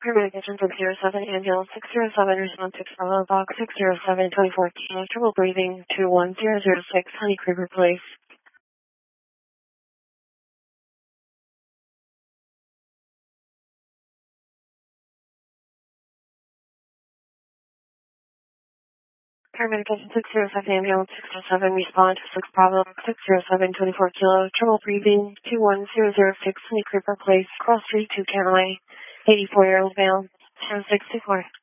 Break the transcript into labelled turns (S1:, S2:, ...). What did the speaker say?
S1: Paramedic Engine 607, Ambulance 607, response 6 Bravo, Box 607, 2014, trouble breathing 21006, Honey Creeper Place. Paramedic Engine 607, Ambulance 607, respond 6 Bravo, 607, 24 Kilo, trouble breathing 21006, Honey Creeper Place, Cross Street 2 Canaway, 84-year-old male, 0624.